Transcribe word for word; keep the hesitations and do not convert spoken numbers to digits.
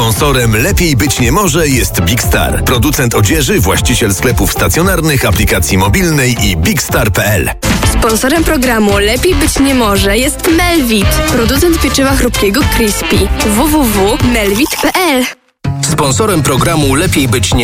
Sponsorem Lepiej Być Nie Może jest Big Star. Producent odzieży, właściciel sklepów stacjonarnych, aplikacji mobilnej i bigstar kropka p l. Sponsorem programu Lepiej Być Nie Może jest Melvit, producent pieczywa chrupkiego Crispy. w w w kropka melvit kropka p l. Sponsorem programu Lepiej Być Nie